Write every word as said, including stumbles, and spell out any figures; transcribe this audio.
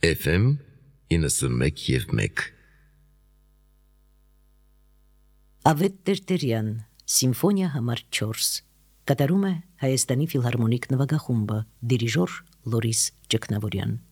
Էֆ էմ իննսունմեկ և մեկ Ավետ Տերտերյան, Սիմֆոնիա համար չորս, կատարում է Հայաստանի ֆիլհարմոնիկ նվագախումբը, դիրիժոր Լորիս Ճգնավորյան։